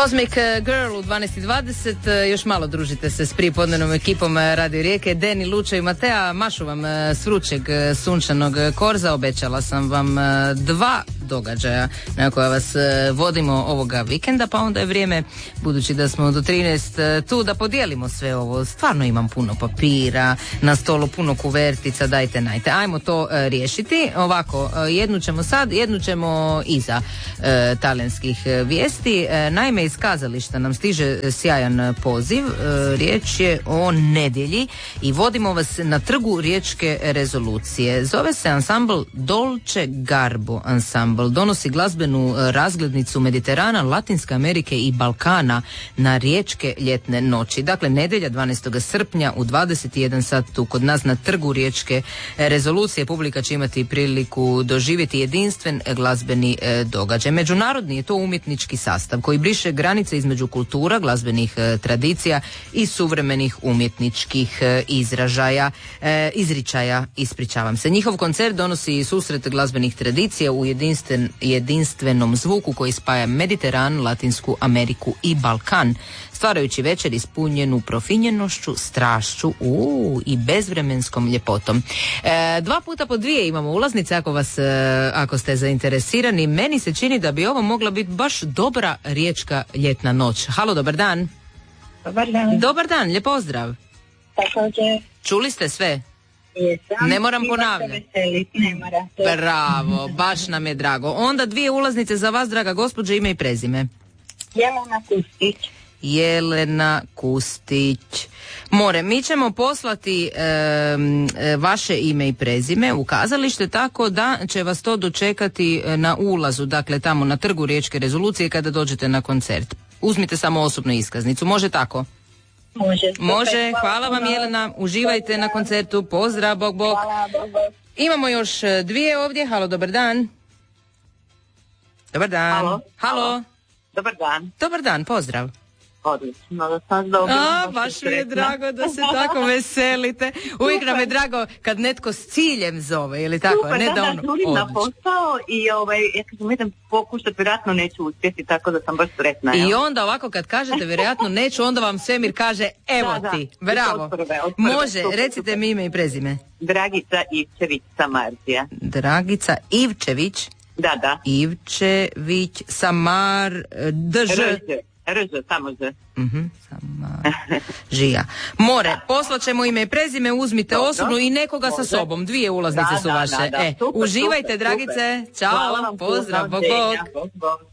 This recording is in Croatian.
Cosmic Girl u 12:20, još malo družite se s prijepodnevnom ekipom Radio Rijeke, Deni, Luča i Matea. Mašu vam s vrućeg sunčanog korza, obećala sam vam 2 događaja na koja vas vodimo ovoga vikenda, pa onda je vrijeme, budući da smo do 13 tu, da podijelimo sve ovo. Stvarno imam puno papira, na stolu puno kuvertica, dajte najte. Ajmo to riješiti. Ovako, jednu ćemo sad, jednu ćemo iza talijanskih vijesti. Naime, iz kazališta nam stiže sjajan poziv. Riječ je o nedjelji i vodimo vas na trgu Riječke rezolucije. Zove se ansambl Dolce Garbo ansambl. Donosi glazbenu razglednicu Mediterana, Latinske Amerike i Balkana na Riječke ljetne noći. Dakle, nedjelja 12. srpnja u 21 sat tu kod nas na trgu Riječke rezolucije. Publika će imati priliku doživjeti jedinstven glazbeni događaj. Međunarodni je to umjetnički sastav koji briše granice između kultura, glazbenih tradicija i suvremenih umjetničkih izričaja, ispričavam se. Njihov koncert donosi susret glazbenih tradicija u jedinstvenom zvuku koji spaja Mediteran, Latinsku Ameriku i Balkan, stvarajući večer ispunjenu profinjenošću, strašću i bezvremenskom ljepotom. 2 puta po 2 imamo ulaznice ako ste zainteresirani. Meni se čini da bi ovo mogla biti baš dobra riječka ljetna noć. Halo, dobar dan. Dobar dan. Dobar dan, lijep pozdrav. Također. Čuli ste sve? Jesam. Ne moram ponavljati. Ne morate. Bravo, baš nam je drago. Onda 2 ulaznice za vas, draga gospođe, ime i prezime. Jelena Kustić. Jelena Kustić. More, mi ćemo poslati vaše ime i prezime u kazalište, tako da će vas to dočekati na ulazu, dakle tamo na trgu Riječke rezolucije kada dođete na koncert. Uzmite samo osobnu iskaznicu, može tako? Može, hvala vam Jelena, uživajte na koncertu, pozdrav, bog. Hvala, bog. Imamo još 2 ovdje, halo, dobar dan. Dobar dan. Halo. Dobar dan. Dobar dan, pozdrav. Odlično, da sam dobila. Baš mi je drago da se tako veselite. Uvijek nam je drago kad netko s ciljem zove, ili tako? Super, ne da ono, na posao i ja kad idem pokušati, vjerojatno neću uspjeti, tako da sam baš sretna. I onda ovako kad kažete vjerojatno neću, onda vam svemir kaže evo ti, bravo. Od prve, Može, super. recite mi ime i prezime. Dragica Ivčević Samarzija. Dragica Ivčević. Da. Ivčević Samar Rž, samo Ž. Žija. More, poslaćemo ime i prezime, uzmite osobnu i nekoga sa sobom. 2 ulaznice su vaše. Super, uživajte, super, Dragice. Ćao, hvala vam, pozdrav, bog. bog.